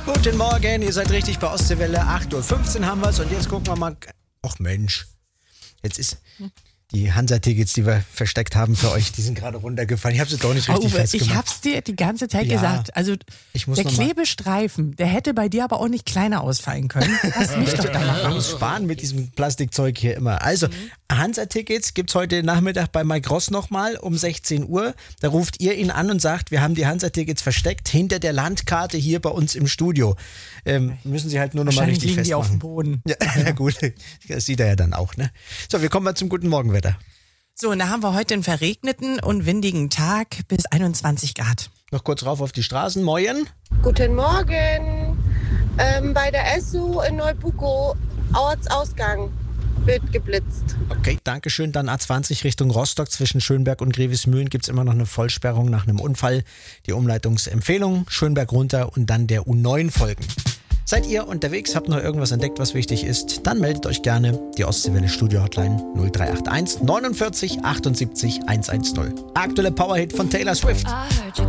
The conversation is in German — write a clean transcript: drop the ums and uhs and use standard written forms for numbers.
Guten Morgen, ihr seid richtig bei Ostseewelle. 8.15 Uhr haben wir es und jetzt gucken wir mal. Ach Mensch, jetzt ist die Hansa-Tickets, die wir versteckt haben für euch, die sind gerade runtergefallen. Ich habe sie doch nicht richtig festgemacht. Ich hab's dir die ganze Zeit gesagt. Also der Klebestreifen, der hätte bei dir aber auch nicht kleiner ausfallen können. Lass mich doch da mal Man muss sparen mit diesem Plastikzeug hier immer. Also, Hansa-Tickets gibt's heute Nachmittag bei Mike Ross nochmal um 16 Uhr. Da ruft ihr ihn an und sagt, wir haben die Hansa-Tickets versteckt hinter der Landkarte hier bei uns im Studio. Müssen sie halt nur nochmal richtig liegen festmachen. Die auf dem Boden. Ja, na gut, das sieht er ja dann auch, ne? So, wir kommen mal zum guten Morgenwetter. So, und da haben wir heute einen verregneten und windigen Tag bis 21 Grad. Noch kurz rauf auf die Straßen. Moin. Guten Morgen. Bei der SU in Neubuko, Ortsausgang, wird geblitzt. Okay, danke schön. Dann A20 Richtung Rostock zwischen Schönberg und Grevesmühlen gibt es immer noch eine Vollsperrung nach einem Unfall. Die Umleitungsempfehlung, Schönberg runter und dann der U9 folgen. Seid ihr unterwegs, habt noch irgendwas entdeckt, was wichtig ist, dann meldet euch gerne. Die Ostseewelle Studio Hotline 0381 49 78 110. Aktuelle Powerhit von Taylor Swift.